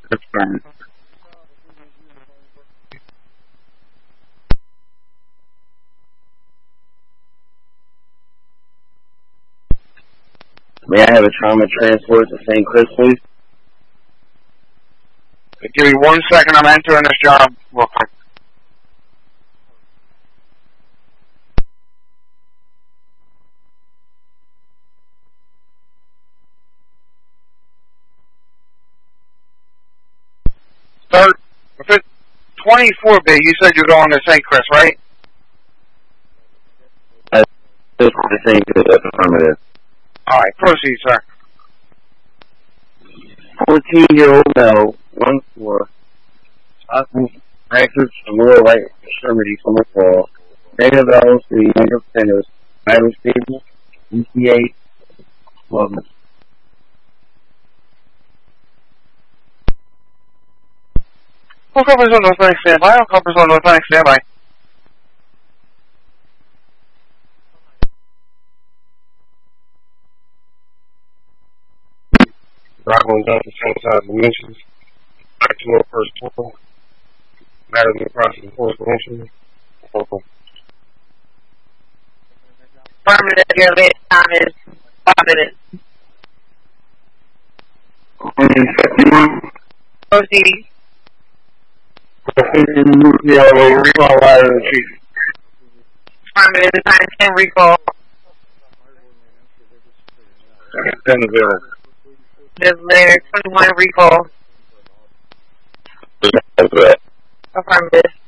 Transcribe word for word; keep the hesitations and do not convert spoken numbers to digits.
That's fine. May I have a trauma transport to Saint Chris, please? Give me one second. I'm entering this job real quick. Start. If it's twenty-four B, you said you're going to Saint Chris, right? Uh, this is the Saint Chris, that's affirmative. All right, proceed, sir. fourteen-year-old male, one four, possible fractures to lower right extremity from a fall, negative L's to the younger centers, vital stable, E C A, level. All coverage on North Bank standby. All coverage on North Bank standby. Rock on down to the same side dimensions. Back to our first total. Matter in the process of fourth dimension. Affirmative, your lead time is five minutes. fifty-one. Proceed. Yeah, well, recall ladder to the chief. Affirmative, time ten recall. ten to zero. This layer twenty-one recall. Affirmative.